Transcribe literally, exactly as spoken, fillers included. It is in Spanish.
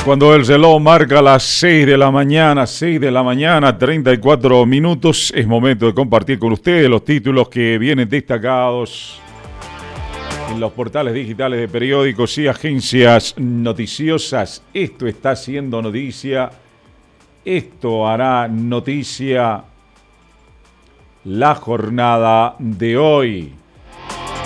Cuando el reloj marca las seis de la mañana, seis de la mañana, treinta y cuatro minutos, es momento de compartir con ustedes los títulos que vienen destacados en los portales digitales de periódicos y agencias noticiosas. Esto está haciendo noticia, esto hará noticia la jornada de hoy.